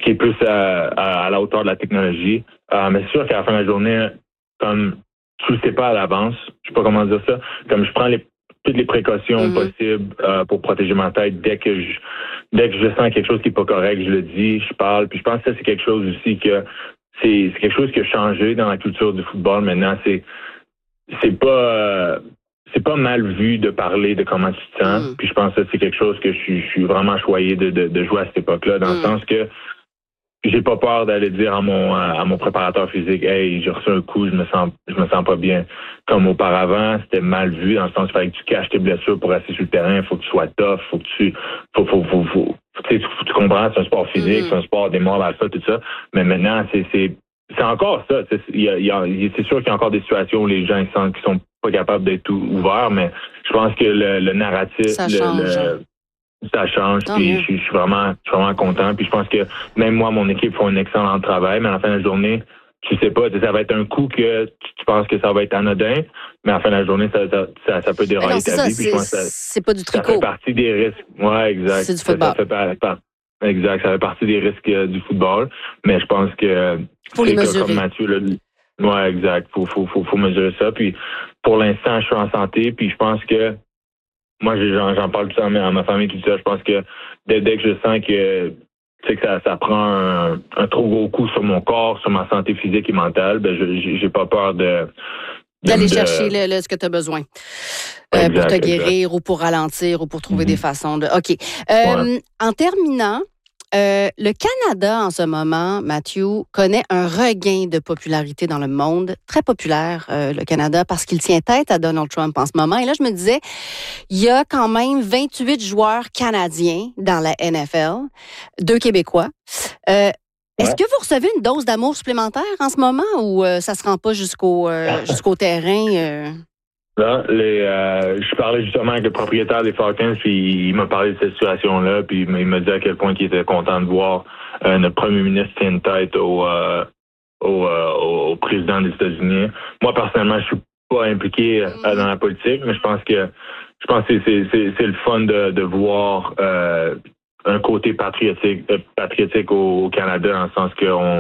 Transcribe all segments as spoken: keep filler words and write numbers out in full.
qui est plus à, à, à la hauteur de la technologie. Euh, mais c'est sûr qu'à la fin de la journée, comme tu ne sais pas à l'avance, je sais pas comment dire ça, comme je prends les, toutes les précautions mm-hmm. possibles euh, pour protéger ma tête dès que je dès que je sens quelque chose qui n'est pas correct, je le dis, je parle. Puis je pense que ça, c'est quelque chose aussi que c'est, c'est quelque chose qui a changé dans la culture du football. Maintenant, c'est c'est pas euh, c'est pas mal vu de parler de comment tu te sens. Mm. Puis je pense que c'est quelque chose que je suis, je suis vraiment choyé de, de, de jouer à cette époque-là, dans mm. le sens que j'ai pas peur d'aller dire à mon à mon préparateur physique, hey, j'ai reçu un coup, je me sens je me sens pas bien. Comme auparavant, c'était mal vu dans le sens qu'il fallait que tu caches tes blessures pour rester sur le terrain, il faut que tu sois tough, faut que tu faut faut faut, faut tu, tu, tu comprends, c'est un sport physique, mm-hmm. c'est un sport des morts alpha, tout ça. Mais maintenant, c'est c'est c'est encore ça. C'est, il y a, il y a, c'est sûr qu'il y a encore des situations où les gens ils sentent qu'ils sont pas capables d'être ouverts, mais je pense que le, le narratif, ça le, change. le ça change, puis je, je suis vraiment, je suis vraiment content. Puis je pense que même moi, mon équipe font un excellent travail, mais à la fin de la journée, tu sais pas, ça va être un coup que tu, tu penses que ça va être anodin, mais à la fin de la journée, ça, ça, ça, ça peut dérailler ta ça, vie. Puis je pense que ça, c'est pas du tricot. Ça fait partie des risques. Ouais, exact. C'est du football. Ça, ça fait pas, pas, exact, ça fait partie des risques euh, du football, mais je pense que faut les mesurer. Comme Mathieu l'a dit. Ouais, exact. Faut, faut, faut, faut mesurer ça. Puis pour l'instant, je suis en santé, puis je pense que moi, j'en, j'en parle tout le temps à ma famille, tout ça. Je pense que dès, dès que je sens que, tu sais, que ça, ça prend un, un trop gros coup sur mon corps, sur ma santé physique et mentale, ben, je, j'ai pas peur de, de d'aller de, chercher le, le, ce que tu as besoin euh, exact, pour te guérir exact. Ou pour ralentir ou pour trouver mm-hmm. des façons de. OK. Euh, ouais. En terminant, Euh, le Canada, en ce moment, Mathieu, connaît un regain de popularité dans le monde, très populaire, euh, le Canada, parce qu'il tient tête à Donald Trump en ce moment. Et là, je me disais, il y a quand même vingt-huit joueurs canadiens dans la N F L, deux Québécois. Euh, Est-ce ouais. que vous recevez une dose d'amour supplémentaire en ce moment ou euh, ça se rend pas jusqu'au, euh, jusqu'au terrain? Euh... Là, les, euh, je parlais justement avec le propriétaire des Falcons, puis il m'a parlé de cette situation-là, puis il m'a dit à quel point il était content de voir euh, notre premier ministre tenir tête au, euh, au, euh, au président des États-Unis. Moi, personnellement, je suis pas impliqué euh, dans la politique, mais je pense que je pense que c'est, c'est, c'est le fun de, de voir euh, un côté patriotique, euh, patriotique au, au Canada, dans le sens qu'on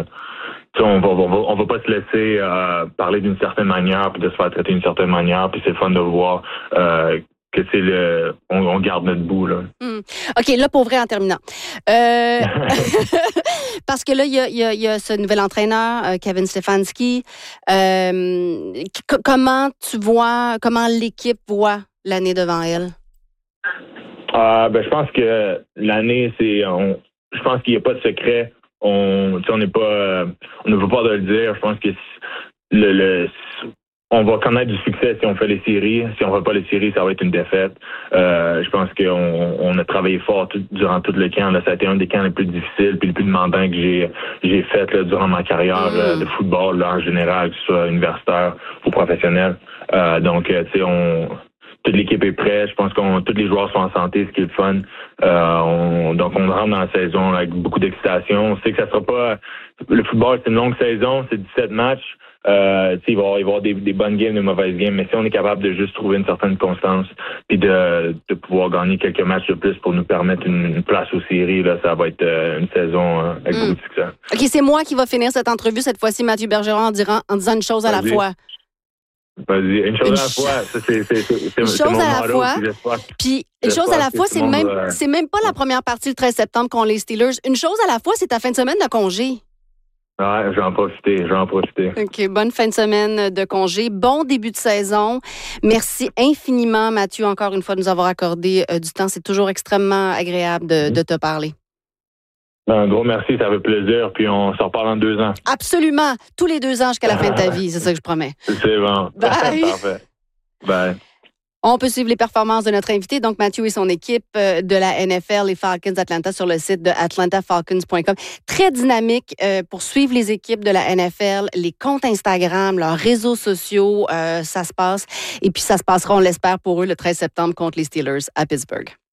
On va, on va, on va pas se laisser euh, parler d'une certaine manière puis de se faire traiter d'une certaine manière, puis c'est le fun de voir euh, que c'est le, on, on garde notre bout là. Mm. Ok, là pour vrai en terminant, euh, parce que là il y a, y, a, y a ce nouvel entraîneur euh, Kevin Stefanski. Euh, c- comment tu vois, comment l'équipe voit l'année devant elle? Euh, ben je pense que l'année c'est, on, je pense qu'il n'y a pas de secret. On, on n'est pas, on ne veut pas de le dire. Je pense que le, le, on va connaître du succès si on fait les séries. Si on ne fait pas les séries, ça va être une défaite. Euh, je pense qu'on on a travaillé fort tout, durant tout le camp. Là, ça a été un des camps les plus difficiles puis les plus demandants que j'ai, j'ai fait là, durant ma carrière mmh. là, de football là, en général, que ce soit universitaire ou professionnel. Euh, donc, tu sais, on toute l'équipe est prête. Je pense que tous les joueurs sont en santé, ce qui est le fun. Euh, on, donc, on rentre dans la saison avec beaucoup d'excitation. On sait que ça sera pas... Le football, c'est une longue saison, c'est dix-sept matchs. Euh, il va y avoir, il va y avoir des, des bonnes games, des mauvaises games, mais si on est capable de juste trouver une certaine constance et de, de pouvoir gagner quelques matchs de plus pour nous permettre une, une place aux séries, là, ça va être euh, une saison euh, avec mm. beaucoup de succès. OK, c'est moi qui va finir cette entrevue cette fois-ci, Mathieu Bergeron, en, dirant, en disant une chose à Vas-y. la fois. Vas-y, une chose une à la fois. Ça, c'est, c'est, c'est, c'est, une c'est chose mon à la motto, fois. Puis, une chose à la fois, c'est même, euh... c'est même pas la première partie le treize septembre contre les Steelers. Une chose à la fois, c'est ta fin de semaine de congé. Ouais, je vais en profiter, je vais en profiter. OK, bonne fin de semaine de congé. Bon début de saison. Merci infiniment, Mathieu, encore une fois, de nous avoir accordé euh, du temps. C'est toujours extrêmement agréable de, mm-hmm. de te parler. Un gros merci, ça fait plaisir. Puis on s'en reparle en deux ans. Absolument. Tous les deux ans jusqu'à la fin de ta vie, c'est ça que je promets. C'est bon. Bye. Parfait. Bye. On peut suivre les performances de notre invité, donc Mathieu et son équipe de la N F L, les Falcons d'Atlanta, sur le site de atlanta falcons point com. Très dynamique euh, pour suivre les équipes de la N F L, les comptes Instagram, leurs réseaux sociaux, euh, ça se passe. Et puis ça se passera, on l'espère, pour eux le treize septembre contre les Steelers à Pittsburgh.